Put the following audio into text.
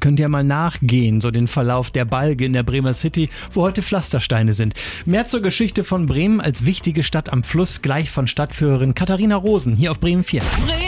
könnt ihr mal nachgehen, so den Verlauf der Balge in der Bremer City, wo heute Pflastersteine sind. Mehr zur Geschichte von Bremen als wichtige Stadt am Fluss, gleich von Stadtführerin Katharina Rosen, hier auf Bremen 4.